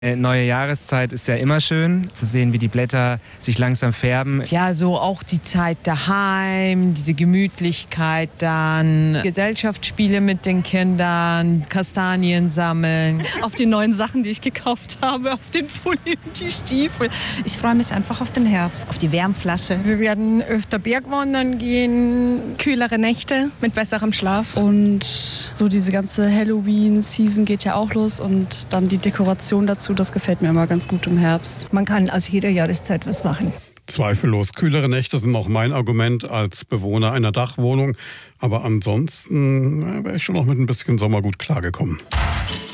Neue Jahreszeit ist ja immer schön, zu sehen, wie die Blätter sich langsam färben. Ja, so auch die Zeit daheim, diese Gemütlichkeit dann, Gesellschaftsspiele mit den Kindern, Kastanien sammeln. Auf die neuen Sachen, die ich gekauft habe, auf den Pulli und die Stiefel. Ich freue mich einfach auf den Herbst, auf die Wärmflasche. Wir werden öfter Bergwandern gehen, kühlere Nächte mit besserem Schlaf. Und so diese ganze Halloween-Season geht ja auch los und dann die Dekoration dazu, das gefällt mir immer ganz gut im Herbst. Man kann aus jeder Jahreszeit was machen. Zweifellos. Kühlere Nächte sind auch mein Argument als Bewohner einer Dachwohnung. Aber ansonsten wäre ich schon noch mit ein bisschen Sommer gut klargekommen.